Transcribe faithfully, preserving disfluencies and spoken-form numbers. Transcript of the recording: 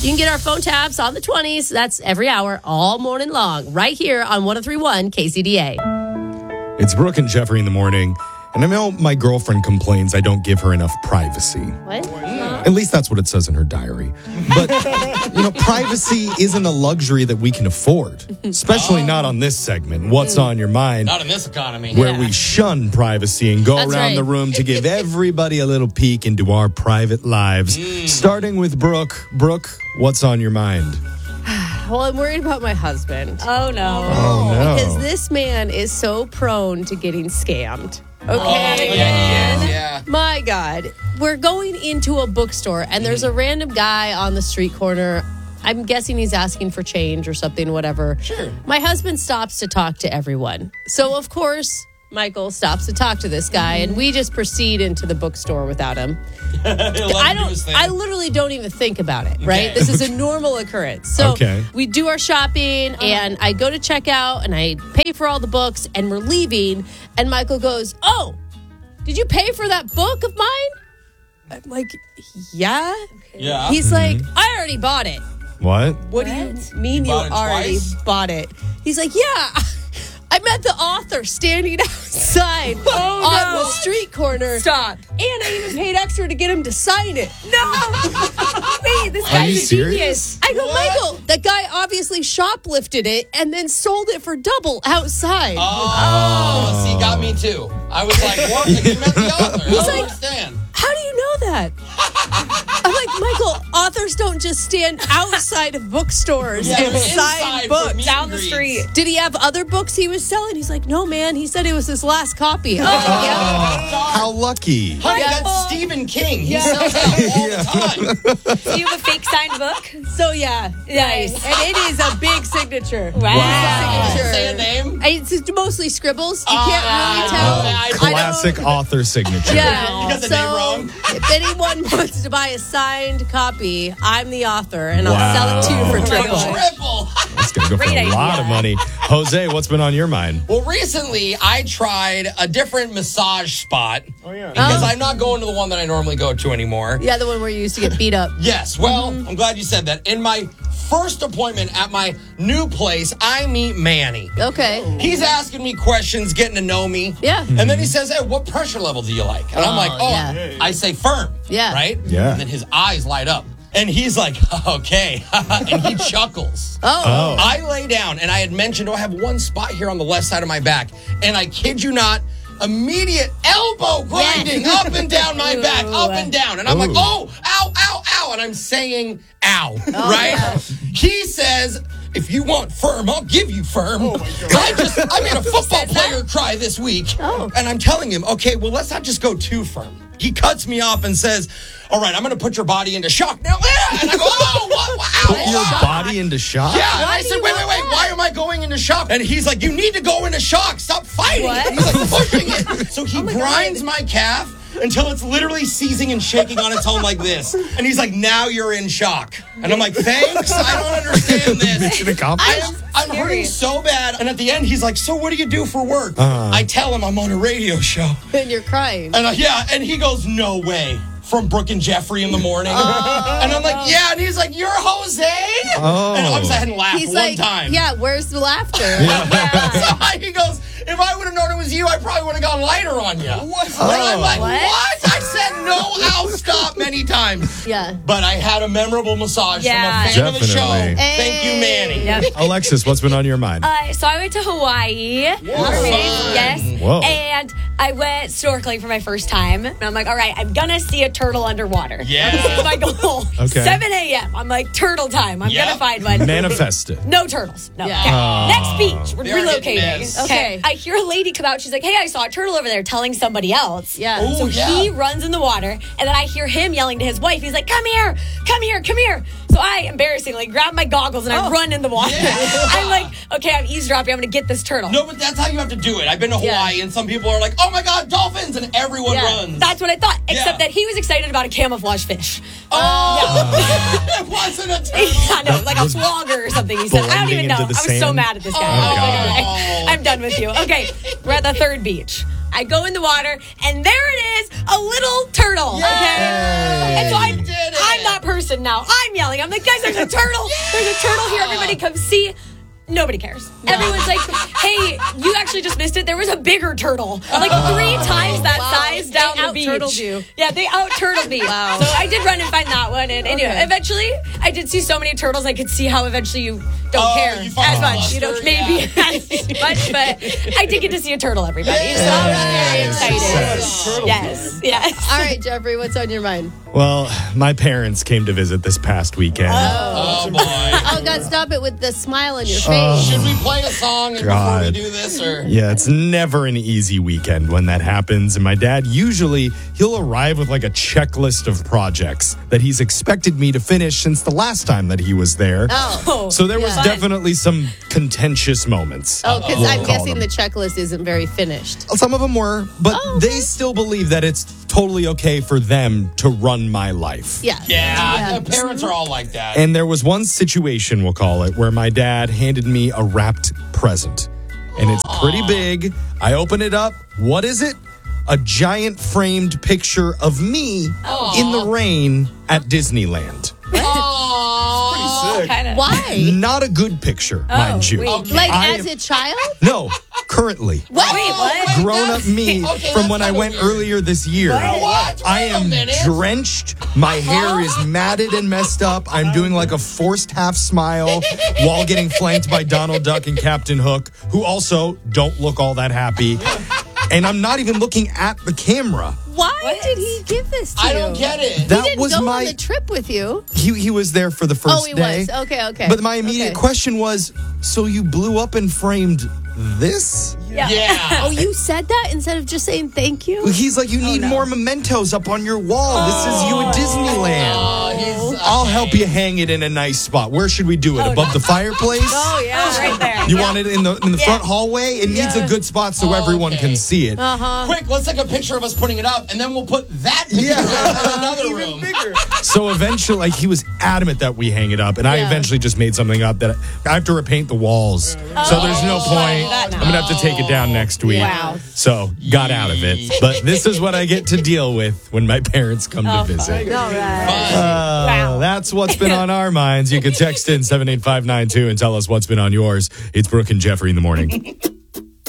You can get our phone taps on the twenties. That's every hour, all morning long, right here on one oh three point one K C D A. It's Brooke and Jeffrey in the morning. And I know my girlfriend complains I don't give her enough privacy. What? At least that's what it says in her diary. But, you know, privacy isn't a luxury that we can afford. Especially oh. not on this segment, What's on Your Mind? Not in this economy. Where yeah. we shun privacy and go That's around right. the room to give everybody a little peek into our private lives. Mm. Starting with Brooke. Brooke, what's on your mind? Well, I'm worried about my husband. Oh, no. Oh, no. Because this man is so prone to getting scammed. Okay. Oh, yeah, yeah. My God. We're going into a bookstore and there's a random guy on the street corner. I'm guessing he's asking for change or something, whatever. Sure. My husband stops to talk to everyone. So, of course, Michael stops to talk to this guy and we just proceed into the bookstore without him. I don't. I literally don't even think about it. Right. Okay. This is a normal occurrence. So okay. we do our shopping, and I go to check out, and I pay for all the books, and we're leaving. And Michael goes, "Oh, did you pay for that book of mine?" I'm like, "Yeah." Yeah. He's Mm-hmm. like, "I already bought it." What? What, what? do you mean you, you already twice? bought it? He's like, "Yeah." I met the author standing outside Oh, on no. the street corner. Stop. And I even paid extra to get him to sign it. No. Wait, this Are guy's you a serious? genius. I go, What? Michael, that guy obviously shoplifted it and then sold it for double outside. Oh, see, got me too. I was like, what? Like, you met the author. He's I don't like- understand. How do you know that? I'm like, Michael, authors don't just stand outside of bookstores Yeah, and they're sign inside for books. meet Down and the greets. street. Did he have other books he was selling? He's like, no, man. He said it was his last copy. I'm like, yeah. How lucky. Honey, Yeah. that's Stephen King. He Yeah. sells out all the time. Do you have a fake signed book? So, yeah. Nice. And it is a big signature. Wow. Wow. Signature. Say a name. I- It's mostly scribbles. You Oh, can't really tell. oh, I- Classic author signature. Yeah. You got the so, name wrong. If anyone wants to buy a signed copy, I'm the author, and I'll Wow. sell it to you for triple. Triple. That's going to go for Great a idea. lot of money. Jose, what's been on your mind? Well, recently I tried a different massage spot. Oh, yeah. Because Oh. I'm not going to the one that I normally go to anymore. Yeah, the one where you used to get beat up. Yes. Well, I'm glad you said that. In my first appointment at my new place, I meet Manny. Okay. He's asking me questions, getting to know me. Yeah. And then he says, hey, what pressure level do you like? And I'm Oh, like, oh, yeah. I say firm. Yeah. Right? Yeah. And then his eyes light up. And he's like, okay. And he chuckles. Oh. Oh. I lay down, and I had mentioned, oh, I have one spot here on the left side of my back. And I kid you not, immediate elbow grinding up and down my back, up and down. And I'm like, Ooh. oh, ow, ow, ow. And I'm saying, ow, right? yeah. He says, if you want firm, I'll give you firm. I just, I made a football player cry this week. Oh. And I'm telling him, okay, well, let's not just go too firm. He cuts me off and says, all right, I'm going to put your body into shock now. And I go, oh, what? Wow. Put your body into shock? Yeah, and Why I do said, you wait, wait, want wait, that? why am I going into shock? And he's like, you need to go into shock. Stop fighting. What? He's like pushing it. So he grinds my calf until it's literally seizing and shaking on its own like this. And he's like, now you're in shock. And I'm like, thanks, I don't understand this. Mission accomplished? I'm, I'm hurting so bad. And at the end, he's like, so what do you do for work? Uh-huh. I tell him I'm on a radio show. And you're crying. And uh, yeah, and he goes, no way. From Brooke and Jeffrey in the morning. Oh. And I'm like, yeah. And he's like, you're Jose? Oh. And obviously I hadn't laughed He's one like, time. yeah, where's the laughter? So I- he goes, if I would have known it was you, I probably would have gone lighter on you. What? And I'm like, What? what? I said no, I'll stop many times. Yeah. But I had a memorable massage Yeah. from a fan of the show. Definitely. Thank you, Manny. Yep. Alexis, what's been on your mind? Uh, so I went to Hawaii. Fun. Yes. Whoa. And I went snorkeling for my first time. And I'm like, all right, I'm going to see a turtle underwater. Yeah. This is my goal. Okay. seven a.m. I'm like, turtle time. I'm Yep. going to find one. Manifest it. No turtles. No. Yeah. Okay. Oh. Next beach. We're They are hitting relocating. this. Okay. I hear a lady come out. She's like, hey, I saw a turtle over there telling somebody else. Yeah. Ooh, So yeah. he runs in the water, and then I hear him yelling to his wife. He's like, come here, come here, come here. So I embarrassingly grab my goggles and I Oh. run in the water. Yeah. I'm like, okay, I'm eavesdropping. I'm going to get this turtle. No, but that's how you have to do it. I've been to Yeah. Hawaii, and some people are like, oh my God, dolphins, and everyone Yeah. runs. That's what I thought, except Yeah. that he was excited about a camouflage fish. oh, it wasn't a turtle. I know, like a flogger or something. He said, I don't blending even know. I into the was so sand? mad at this guy. Oh, I was like, God. all right, I'm done with you. Okay, we're at the third beach. I go in the water, and there it is, a little turtle. Yay! Okay. And so I, You did it. I'm that person now. I'm yelling. I'm like, guys, there's a turtle. There's a turtle here. Everybody come see. Nobody cares. Everyone's like, hey, you actually just missed it. There was a bigger turtle. Like three times that Wow. size down They the beach. out-turtled you. Yeah, they out-turtled me. Wow. So I did run and find that one. And anyway, Okay. eventually, I did see so many turtles, I could see how eventually you don't Oh, care you found as a much. You cluster, don't maybe as much, but I did get to see a turtle, everybody. So I was very excited. Yes, yes. All right, Jeffrey, what's on your mind? Well, my parents came to visit this past weekend. Oh, boy. Oh, God, stop it with the smile on your face. Should we play a song before we God. do this? Or Yeah, it's never an easy weekend when that happens. And my dad, usually, he'll arrive with like a checklist of projects that he's expected me to finish since the last time that he was there. Oh. So there was Yeah. definitely some contentious moments. Oh, because we'll I'm call guessing them. the checklist isn't very finished. Some of them were, but Oh, okay. they still believe that it's totally okay for them to run my life. Yeah. yeah, the parents are all like that. And there was one situation, we'll call it, where my dad handed me a wrapped present. And it's pretty big. I open it up. What is it? A giant framed picture of me in the rain at Disneyland. Aw. Kind of. Why? Not a good picture, mind you. wait. Okay. Like I as am- a child? No, currently. What? Wait, what? Grown up me Okay, from that's when I kinda went weird. earlier this year. What? I Wait a am minute. drenched. My hair is matted and messed up. I'm doing like a forced half smile while getting flanked by Donald Duck and Captain Hook, who also don't look all that happy. And I'm not even looking at the camera. Why What? did he give this to I you? don't get it. That He didn't was go my on the trip with you. he he was there for the first Oh, he day. was. Okay, okay. But my immediate Okay. question was, so you blew up and framed this? Yeah. Yeah. Oh, you said that instead of just saying thank you? He's like, you need more mementos up on your wall. This is you at Disneyland. Oh, he's, I'll help you hang it in a nice spot. Where should we do it? Above the fireplace? Oh, yeah. Right there. You Yeah. want it in the in the Yeah. front hallway? It needs a good spot so Oh, everyone okay. can see it. Uh-huh. Quick, let's take a picture of us putting it up, and then we'll put that picture Yeah. in another room. So eventually, like, he was adamant that we hang it up, and I Yeah. eventually just made something up that I have to repaint the walls. So there's no point. that I'm gonna have to take it down next week. Wow. So got out of it. But this is what I get to deal with when my parents come to visit. All right. Uh, Wow. That's what's been on our minds. You can text in seven eight five nine two and tell us what's been on yours. It's Brooke and Jeffrey in the morning.